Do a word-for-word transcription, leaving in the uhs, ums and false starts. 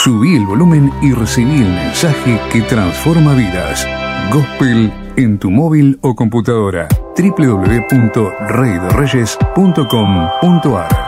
Subí el volumen y recibí el mensaje que transforma vidas. Gospel en tu móvil o computadora. doble u doble u doble u punto rey de reyes punto com punto a r